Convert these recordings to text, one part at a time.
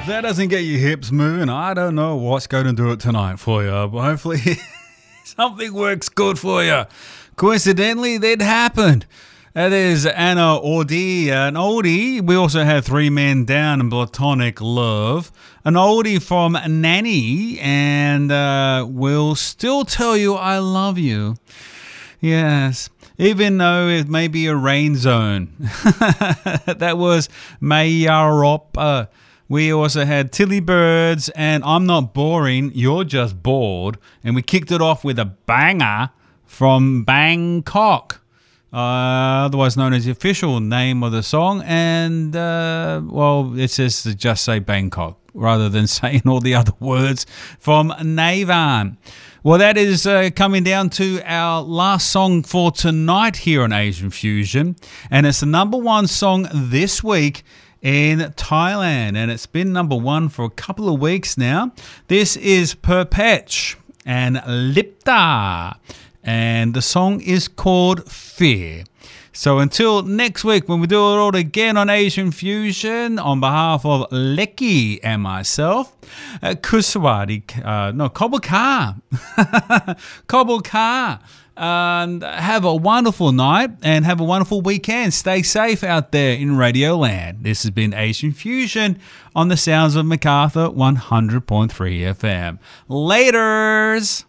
that doesn't get your hips moving, I don't know what's going to do it tonight for you. But hopefully something works good for you. Coincidentally, that happened. There's Anna Oldie, an oldie. We also had Three Men Down and Platonic Love. An oldie from Nanny, and Will Still Tell You I Love You. Yes, even though it may be a rain zone. That was Mayarop. We also had Tilly Birds and I'm Not Boring, You're Just Bored. And we kicked it off with a banger from Bangkok, otherwise known as the official name of the song. And, well, it says to just say Bangkok rather than saying all the other words from Navan. Well, that is coming down to our last song for tonight here on Asian Fusion. And it's the number one song this week in Thailand. And it's been number one for a couple of weeks now. This is Perpetch and Lipta. And the song is called Fear. So until next week when we do it all again on Asian Fusion, on behalf of Lecky and myself, Kuswati, Kobulkar. Kobulkar. And have a wonderful night and have a wonderful weekend. Stay safe out there in Radio Land. This has been Asian Fusion on the sounds of MacArthur 100.3 FM. Laters!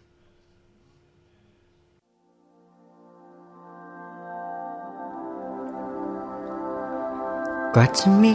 Got to meet